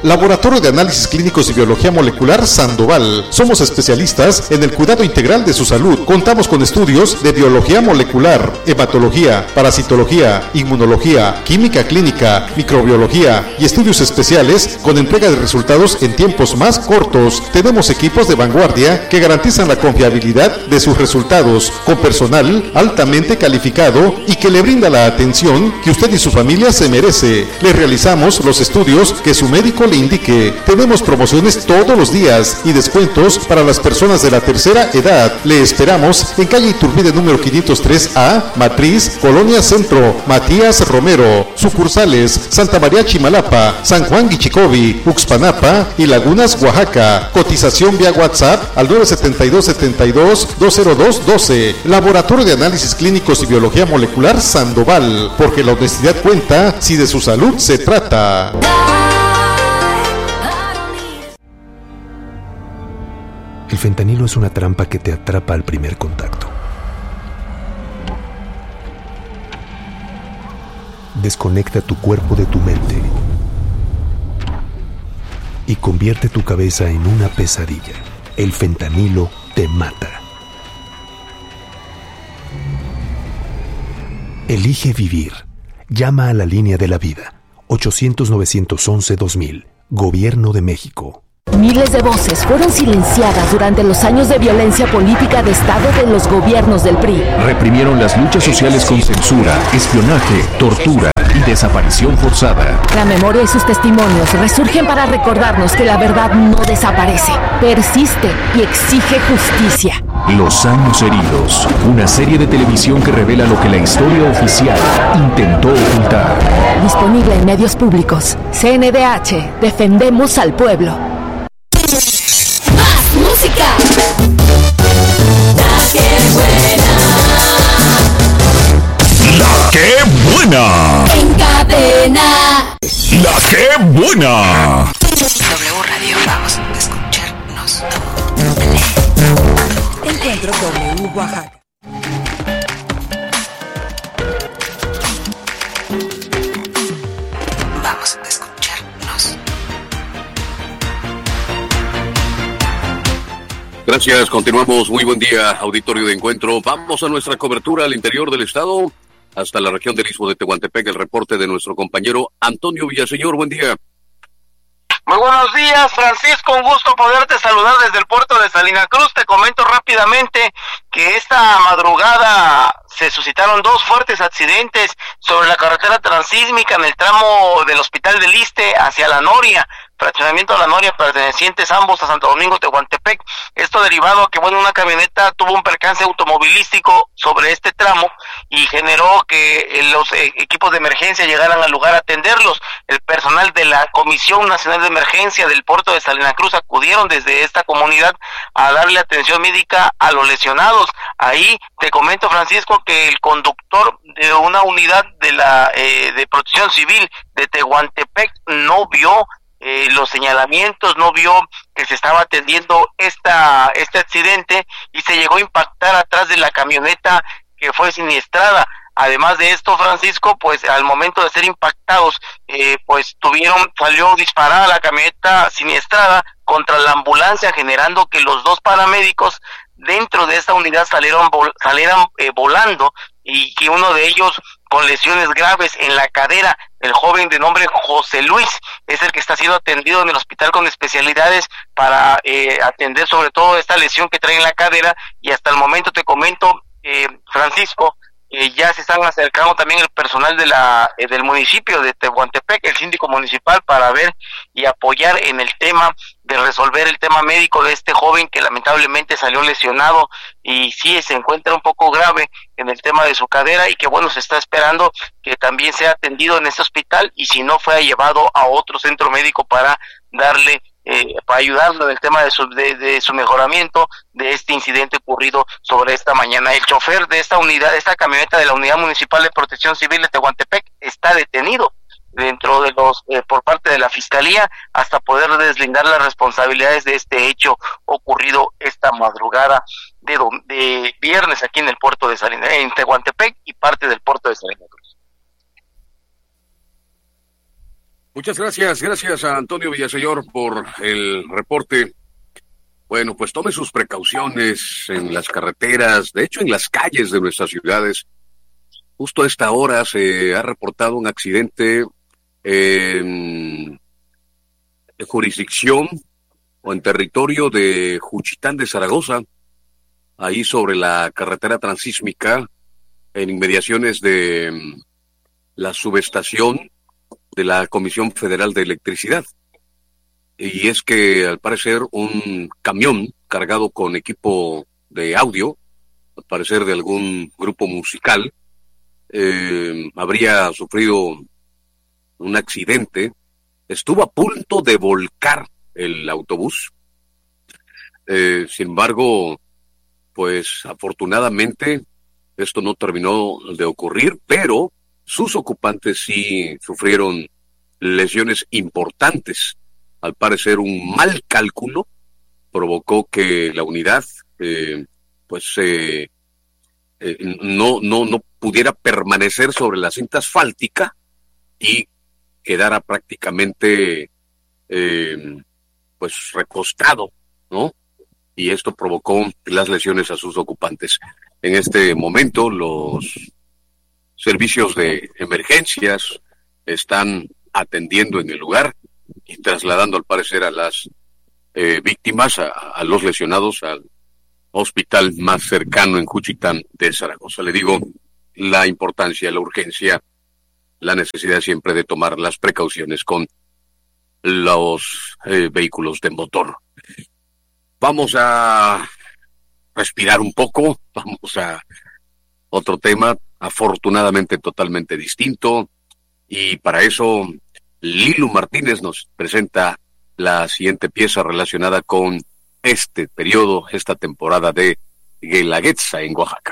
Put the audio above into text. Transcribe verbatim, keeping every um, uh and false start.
Laboratorio de Análisis Clínicos y Biología Molecular Sandoval. Somos especialistas en el cuidado integral de su salud. Contamos con estudios de biología molecular, hematología, parasitología, inmunología, química clínica, microbiología y estudios especiales con entrega de resultados en tiempos más cortos. Tenemos equipos de vanguardia que garantizan la confiabilidad de sus resultados, con personal altamente calificado y que le brinda la atención que usted y su familia se merece. Le realizamos los estudios que su médico le indique. Tenemos promociones todos los días y descuentos para las personas de la tercera edad. Le esperamos en calle Iturbide número quinientos tres A, Matriz, Colonia Centro, Matías Romero. Sucursales Santa María Chimalapa, San Juan Guichicovi, Uxpanapa y Lagunas, Oaxaca. Cotización vía WhatsApp al nueve siete dos, siete dos, dos cero dos uno dos. Laboratorio de Análisis Clínicos y Biología Molecular Sandoval, porque la honestidad cuenta si de su salud se trata. El fentanilo es una trampa que te atrapa al primer contacto. Desconecta tu cuerpo de tu mente y convierte tu cabeza en una pesadilla. El fentanilo te mata. Elige vivir. Llama a la línea de la vida. ochocientos, novecientos once, dos mil. Gobierno de México. Miles de voces fueron silenciadas durante los años de violencia política de Estado de los gobiernos del P R I. Reprimieron las luchas sociales con censura, espionaje, tortura y desaparición forzada. La memoria y sus testimonios resurgen para recordarnos que la verdad no desaparece, persiste y exige justicia. Los años heridos, una serie de televisión que revela lo que la historia oficial intentó ocultar. Disponible en medios públicos. C N D H, defendemos al pueblo. ¡Más música! La que buena. La que buena. En cadena. La que buena. W Radio, vamos a escucharnos. Encuentro W Oaxaca. Vamos a escucharnos. Gracias, continuamos. Muy buen día, auditorio de Encuentro. Vamos a nuestra cobertura al interior del estado, hasta la región del Istmo de Tehuantepec, el reporte de nuestro compañero Antonio Villaseñor. Buen día. Muy buenos días, Francisco, un gusto poderte saludar desde el puerto de Salina Cruz. Te comento rápidamente que esta madrugada se suscitaron dos fuertes accidentes sobre la carretera transísmica en el tramo del Hospital del Iste hacia La Noria, fraccionamiento de La Noria, pertenecientes ambos a Santo Domingo, Tehuantepec. Esto derivado a que, bueno, una camioneta tuvo un percance automovilístico sobre este tramo y generó que eh, los eh, equipos de emergencia llegaran al lugar a atenderlos. El personal de la Comisión Nacional de Emergencia del puerto de Salina Cruz acudieron desde esta comunidad a darle atención médica a los lesionados. Ahí te comento, Francisco, que el conductor de una unidad de la eh, de Protección Civil de Tehuantepec no vio Eh, los señalamientos, no vio que se estaba atendiendo esta este accidente y se llegó a impactar atrás de la camioneta que fue siniestrada. Además de esto, Francisco, pues al momento de ser impactados, eh, pues tuvieron, salió disparada la camioneta siniestrada contra la ambulancia, generando que los dos paramédicos dentro de esta unidad salieron vol- salieran eh, volando, y que uno de ellos con lesiones graves en la cadera. El joven de nombre José Luis es el que está siendo atendido en el hospital con especialidades para eh, atender sobre todo esta lesión que trae en la cadera. Y hasta el momento te comento, eh, Francisco, eh, ya se están acercando también el personal de la eh, del municipio de Tehuantepec, el síndico municipal, para ver y apoyar en el tema de resolver el tema médico de este joven que lamentablemente salió lesionado y sí se encuentra un poco grave en el tema de su cadera, y que bueno, se está esperando que también sea atendido en este hospital, y si no, fue llevado a otro centro médico para darle Eh, para ayudarlo en el tema de su, de, de su mejoramiento de este incidente ocurrido sobre esta mañana. El chofer de esta unidad, de esta camioneta de la Unidad Municipal de Protección Civil de Tehuantepec está detenido dentro de los eh, por parte de la Fiscalía hasta poder deslindar las responsabilidades de este hecho ocurrido esta madrugada de, de viernes aquí en el puerto de Salina, en Tehuantepec y parte del puerto de Salina Cruz. Muchas gracias, gracias a Antonio Villaseñor por el reporte. Bueno, pues tome sus precauciones en las carreteras, de hecho en las calles de nuestras ciudades. Justo a esta hora se ha reportado un accidente en, en jurisdicción o en territorio de Juchitán de Zaragoza, ahí sobre la carretera transísmica, en inmediaciones de la subestación de la Comisión Federal de Electricidad. Y es que al parecer un camión cargado con equipo de audio, al parecer de algún grupo musical, eh, habría sufrido un accidente. Estuvo a punto de volcar el autobús. Eh, sin embargo, pues afortunadamente esto no terminó de ocurrir, pero sus ocupantes sí sufrieron lesiones importantes. Al parecer un mal cálculo provocó que la unidad eh, pues eh, eh, no, no, no pudiera permanecer sobre la cinta asfáltica y quedara prácticamente eh, pues recostado, ¿no? Y esto provocó las lesiones a sus ocupantes. En este momento los servicios de emergencias están atendiendo en el lugar y trasladando al parecer a las eh, víctimas, a, a los lesionados al hospital más cercano en Juchitán de Zaragoza. Le digo, la importancia, la urgencia, la necesidad siempre de tomar las precauciones con los eh, vehículos de motor. Vamos a respirar un poco, vamos a otro tema, afortunadamente totalmente distinto, y para eso Lilu Martínez nos presenta la siguiente pieza relacionada con este periodo, esta temporada de Guelaguetza en Oaxaca.